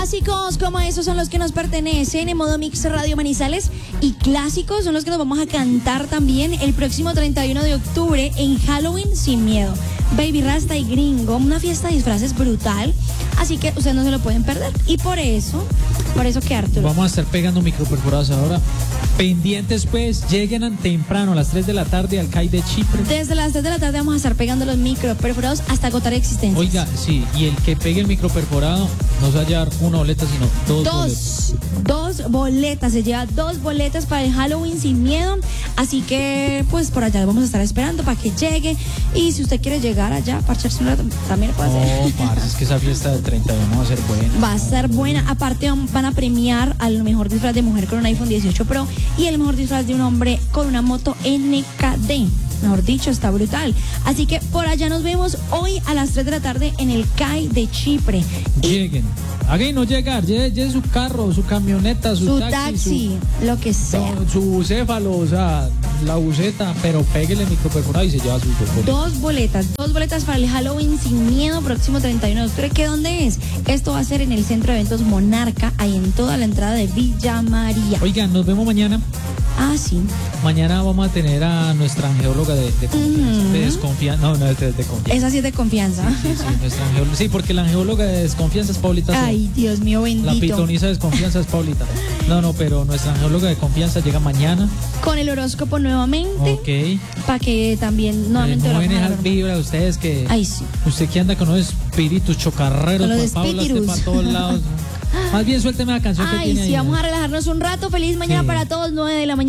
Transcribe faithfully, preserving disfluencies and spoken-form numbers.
Clásicos como esos son los que nos pertenecen en modo Mix Radio Manizales, y clásicos son los que nos vamos a cantar también el próximo treinta y uno de octubre en Halloween Sin Miedo. Baby Rasta y Gringo, una fiesta de disfraces brutal, así que ustedes no se lo pueden perder. Y por eso, por eso que Arturo, vamos a estar pegando microperforados ahora. Pendientes pues, lleguen temprano a las tres de la tarde al C A I de Chipre. Desde las tres de la tarde vamos a estar pegando los microperforados hasta agotar existencias. Oiga, sí, y el que pegue el microperforado no se va a llevar una boleta, sino dos, dos boletas. Dos boletas, se lleva dos boletas para el Halloween Sin Miedo. Así que pues por allá vamos a estar esperando para que llegue. Y si usted quiere llegar allá, parcharse un rato, también lo puede hacer. No, parce, es que esa fiesta del treinta y uno va a ser buena. Va a ser buena. Aparte van a premiar al mejor disfraz de mujer con un iPhone dieciocho Pro y el mejor disfraz de un hombre con una moto N K D. Mejor dicho, está brutal. Así que por allá nos vemos hoy a las tres de la tarde en el C A I de Chipre. Lleguen. Hagan no llegar, lleve, lleve su carro, su camioneta, su, su taxi, taxi su, lo que sea. No, su céfalo, o sea, la buceta, pero péguele el microperforado y se lleva sus dos boletas. Dos boletas, dos boletas para el Halloween Sin Miedo, próximo treinta y uno de octubre. ¿Qué dónde es? Esto va a ser en el Centro de Eventos Monarca, ahí en toda la entrada de Villa María. Oigan, nos vemos mañana. Ah, sí. Mañana vamos a tener a nuestra angeóloga de, de confianza. Uh-huh. De desconfianza. No, no, es de, de confianza. Esa sí es de confianza. Sí, sí, sí, nuestra angeóloga. Sí, porque la angeóloga de desconfianza es Paulita. Ay, Sola. Dios mío, bendito. La pitoniza de desconfianza es Paulita. No, no, pero nuestra angeóloga de confianza llega mañana. Con el horóscopo nuevamente. Ok. Para que también nuevamente no lo ven esas vibras ustedes que. Ay, sí. Usted que anda con los espíritus chocarreros, con los por Paula, usted para todos lados. Más bien suélteme la canción Ay, que tiene sí, ahí. vamos a relajarnos un rato. Feliz mañana sí. para todos, nueve de la mañana.